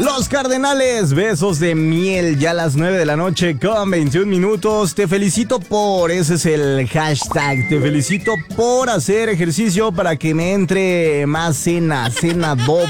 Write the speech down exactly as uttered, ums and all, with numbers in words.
Los Cardenales, besos de miel, ya a las nueve de la noche con veintiún minutos. Te felicito por, ese es el hashtag, te felicito por hacer ejercicio para que me entre más cena, cena doble.